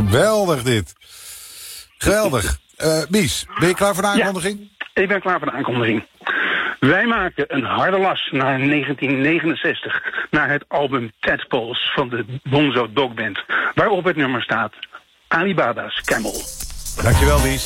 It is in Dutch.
Geweldig dit. Geweldig. Mies, ben je klaar voor de aankondiging? Ja, ik ben klaar voor de aankondiging. Wij maken een harde las naar 1969, naar het album Tadpoles van de Bonzo Dog Band, waarop het nummer staat Alibaba's Camel. Dankjewel, Mies.